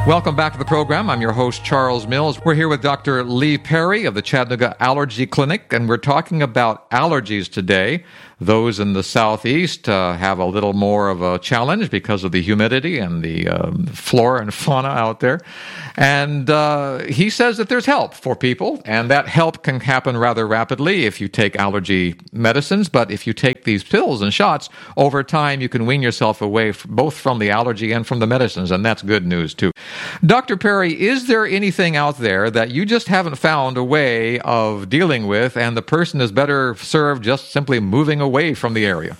Welcome back to the program. I'm your host, Charles Mills. We're here with Dr. Lee Perry of the Chattanooga Allergy Clinic, and we're talking about allergies today. Those in the southeast have a little more of a challenge because of the humidity and the flora and fauna out there. And he says that there's help for people, and that help can happen rather rapidly if you take allergy medicines. But if you take these pills and shots, over time you can wean yourself away both from the allergy and from the medicines, and that's good news too. Dr. Perry, is there anything out there that you just haven't found a way of dealing with, and the person is better served just simply moving away from the area?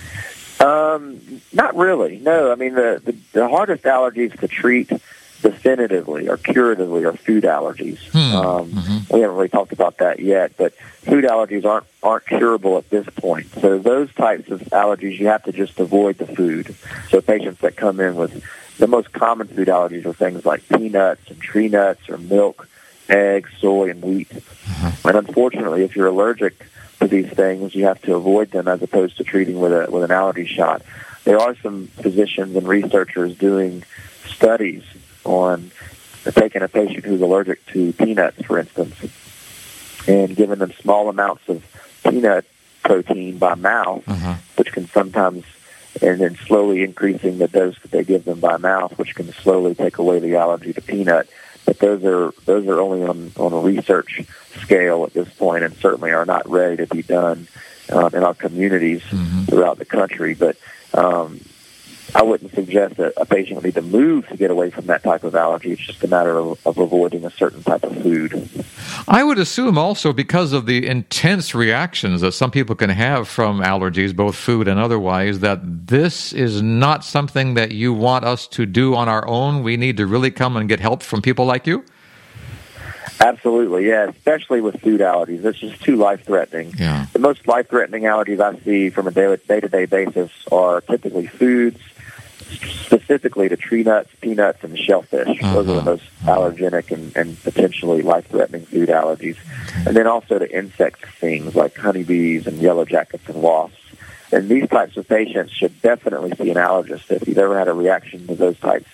Not really. No, I mean, the hardest allergies to treat definitively or curatively are food allergies. We haven't really talked about that yet, but food allergies aren't curable at this point. So those types of allergies, you have to just avoid the food. So patients that come in with the most common food allergies are things like peanuts and tree nuts or milk, eggs, soy, and wheat. And unfortunately, if you're allergic to these things, you have to avoid them as opposed to treating with an allergy shot. There are some physicians and researchers doing studies on taking a patient who's allergic to peanuts, for instance, and giving them small amounts of peanut protein by mouth, which can sometimes, and then slowly increasing the dose that they give them by mouth, which can slowly take away the allergy to peanut. But those are only on a research scale at this point, and certainly are not ready to be done in our communities throughout the country. But I wouldn't suggest that a patient would need to move to get away from that type of allergy. It's just a matter of avoiding a certain type of food. I would assume also because of the intense reactions that some people can have from allergies, both food and otherwise, that this is not something that you want us to do on our own. We need to really come and get help from people like you? Absolutely, yeah, especially with food allergies. It's just too life-threatening. Yeah. The most life-threatening allergies I see from a day-to-day basis are typically foods, specifically to tree nuts, peanuts, and shellfish. Those are the most allergenic and potentially life-threatening food allergies. And then also to insect things like honeybees and yellow jackets and wasps. And these types of patients should definitely see an allergist if you've ever had a reaction to those types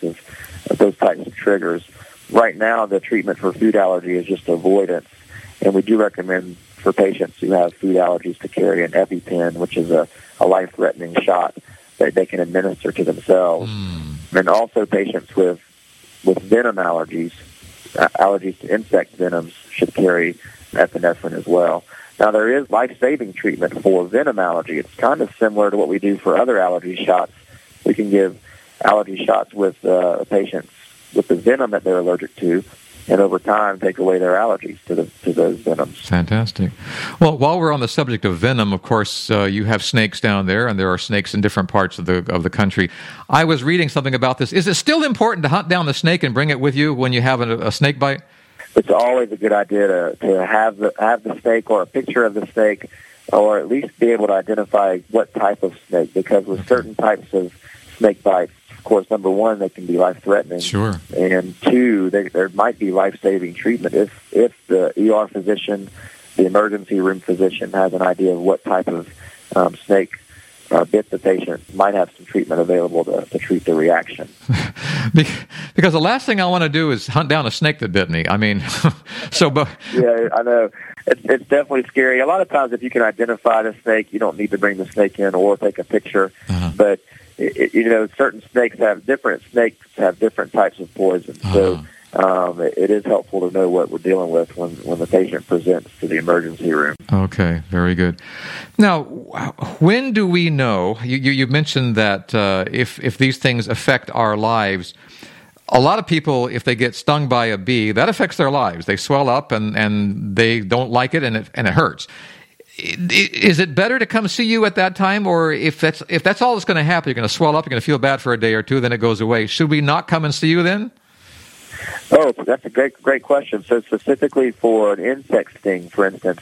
of triggers. Right now, the treatment for food allergy is just avoidance, and we do recommend for patients who have food allergies to carry an EpiPen, which is a life-threatening shot that they can administer to themselves. And also patients with venom allergies, allergies to insect venoms, should carry epinephrine as well. Now, there is life-saving treatment for venom allergy. It's kind of similar to what we do for other allergy shots. We can give allergy shots with patients with the venom that they're allergic to, and over time take away their allergies to those venoms. Fantastic. Well, while we're on the subject of venom, of course, you have snakes down there, and there are snakes in different parts of the country. I was reading something about this. Is it still important to hunt down the snake and bring it with you when you have a snake bite? It's always a good idea to have the snake or a picture of the snake, or at least be able to identify what type of snake, because with certain types of snake bites, of course, number one, they can be life-threatening. Sure. And two, there might be life-saving treatment if the ER physician, the emergency room physician, has an idea of what type of snake bit the patient, might have some treatment available to treat the reaction. Because the last thing I want to do is hunt down a snake that bit me. I mean, Yeah, I know. It's definitely scary. A lot of times, if you can identify the snake, you don't need to bring the snake in or take a picture. But certain snakes have different types of poison. So it is helpful to know what we're dealing with when the patient presents to the emergency room. Okay, very good. Now, when do we know? You mentioned that if these things affect our lives, a lot of people, if they get stung by a bee, that affects their lives. They swell up and they don't like it, and it hurts. Is it better to come see you at that time, or if that's all that's going to happen, you're going to swell up, you're going to feel bad for a day or two, then it goes away? Should we not come and see you then? Oh, that's a great question. So specifically for an insect sting, for instance,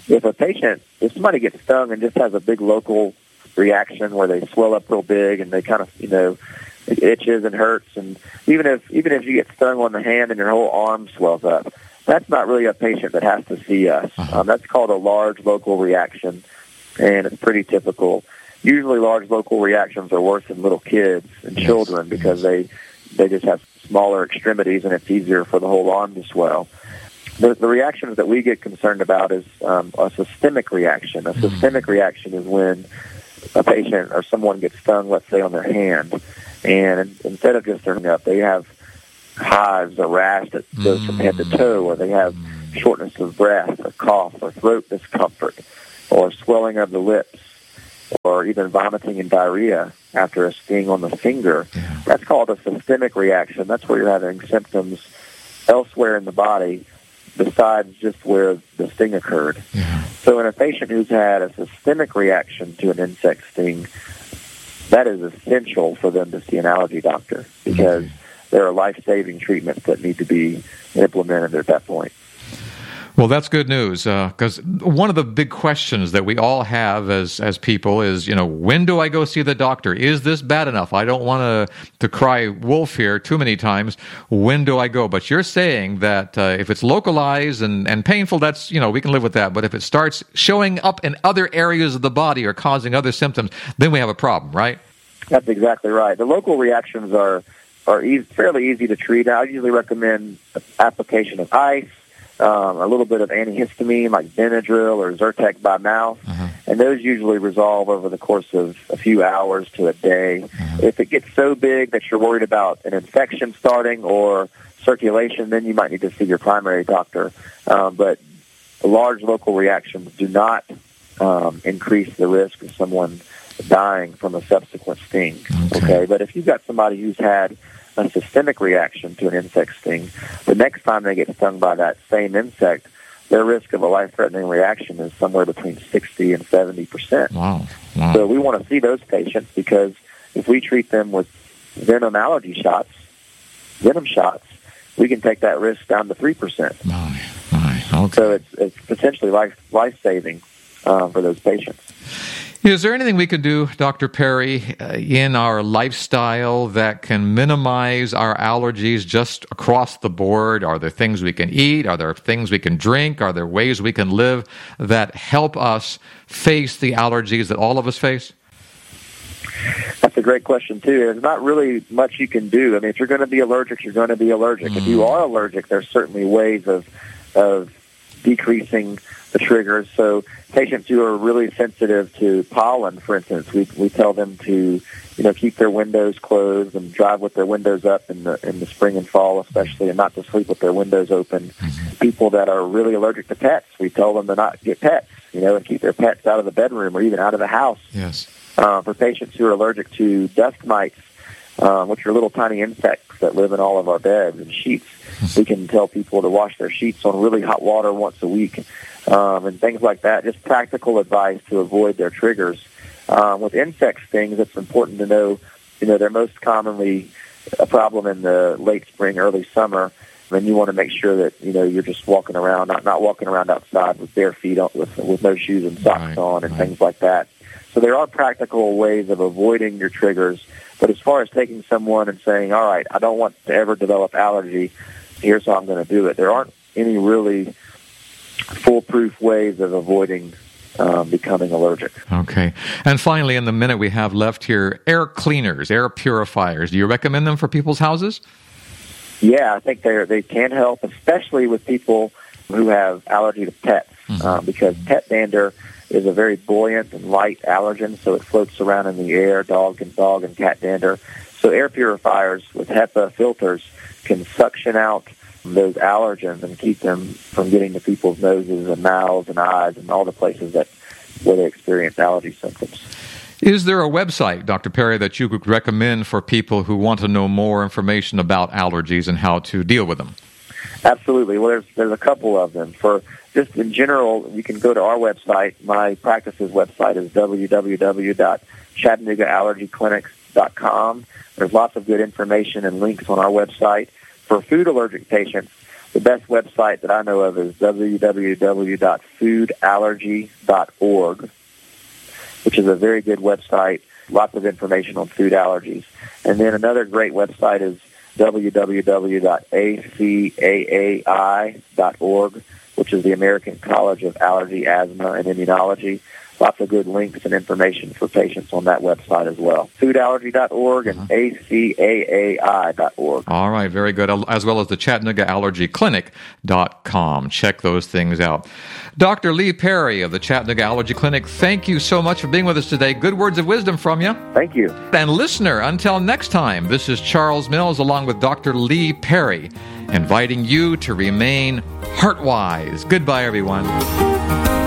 if somebody gets stung and just has a big local reaction where they swell up real big and they kind of, it itches and hurts, and even if you get stung on the hand and your whole arm swells up, that's not really a patient that has to see us. That's called a large local reaction, and it's pretty typical. Usually large local reactions are worse in little kids and children because they they just have smaller extremities, and it's easier for the whole arm to swell. The reactions that we get concerned about is a systemic reaction. A systemic reaction is when a patient or someone gets stung, let's say, on their hand, and instead of just turning up, they have hives or rash that goes from head to toe, or they have shortness of breath or cough or throat discomfort or swelling of the lips or even vomiting and diarrhea after a sting on the finger. Yeah. That's called a systemic reaction. That's where you're having symptoms elsewhere in the body besides just where the sting occurred. Yeah. So in a patient who's had a systemic reaction to an insect sting, that is essential for them to see an allergy doctor because there are life-saving treatments that need to be implemented at that point. Well, that's good news, because one of the big questions that we all have as people is, when do I go see the doctor? Is this bad enough? I don't want to cry wolf here too many times. When do I go? But you're saying that if it's localized and painful, that's, we can live with that. But if it starts showing up in other areas of the body or causing other symptoms, then we have a problem, right? That's exactly right. The local reactions are fairly easy to treat. I usually recommend application of ice, a little bit of antihistamine like Benadryl or Zyrtec by mouth, and those usually resolve over the course of a few hours to a day. If it gets so big that you're worried about an infection starting or circulation, then you might need to see your primary doctor. But large local reactions do not increase the risk of someone dying from a subsequent sting. Okay, but if you've got somebody who's had a systemic reaction to an insect sting, the next time they get stung by that same insect, their risk of a life-threatening reaction is somewhere between 60 and 70%. Wow. So we want to see those patients because if we treat them with venom shots, we can take that risk down to 3%. My. Okay. So it's potentially life-saving for those patients. Is there anything we can do, Dr. Perry, in our lifestyle that can minimize our allergies just across the board? Are there things we can eat? Are there things we can drink? Are there ways we can live that help us face the allergies that all of us face? That's a great question, too. There's not really much you can do. I mean, if you're going to be allergic, you're going to be allergic. If you are allergic, there's certainly ways of decreasing the triggers. So patients who are really sensitive to pollen, for instance, we tell them to, keep their windows closed and drive with their windows up in the spring and fall, especially, and not to sleep with their windows open. People that are really allergic to pets, we tell them to not get pets, and keep their pets out of the bedroom or even out of the house. Yes. For patients who are allergic to dust mites, which are little tiny insects that live in all of our beds and sheets, we can tell people to wash their sheets on really hot water once a week. And things like that, just practical advice to avoid their triggers. With insect stings, it's important to know, they're most commonly a problem in the late spring, early summer, and you want to make sure that, you're just walking around, not walking around outside with bare feet on, with no shoes and socks on and things like that. So there are practical ways of avoiding your triggers, but as far as taking someone and saying, all right, I don't want to ever develop allergy, here's how I'm going to do it, there aren't any really foolproof ways of avoiding becoming allergic. Okay. And finally, in the minute we have left here, air cleaners, air purifiers. Do you recommend them for people's houses? Yeah, I think they can help, especially with people who have allergy to pets, because pet dander is a very buoyant and light allergen, so it floats around in the air, dog and cat dander. So air purifiers with HEPA filters can suction out those allergens and keep them from getting to people's noses and mouths and eyes and all the places where they experience allergy symptoms. Is there a website, Dr. Perry, that you could recommend for people who want to know more information about allergies and how to deal with them? Absolutely. Well, there's a couple of them. For just in general, you can go to our website. My practice's website is www.ChattanoogaAllergyClinics.com. There's lots of good information and links on our website. For food allergic patients, the best website that I know of is www.foodallergy.org, which is a very good website, lots of information on food allergies. And then another great website is www.acai.org, which is the American College of Allergy, Asthma, and Immunology. lots of good links and information for patients on that website as well. Foodallergy.org and ACAAI.org. All right, very good. As well as the ChattanoogaAllergyClinic.com. Check those things out. Dr. Lee Perry of the Chattanooga Allergy Clinic, thank you so much for being with us today. Good words of wisdom from you. Thank you. And listener, until next time, this is Charles Mills along with Dr. Lee Perry, inviting you to remain heart-wise. Goodbye, everyone.